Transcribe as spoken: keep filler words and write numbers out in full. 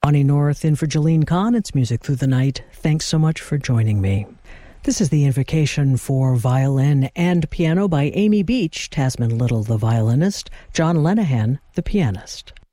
Bonnie North in for Jolene Kahn. It's Music Through the Night. Thanks so much for joining me. This is the Invocation for Violin and Piano by Amy Beach, Tasman Little the violinist, John Lenehan the pianist.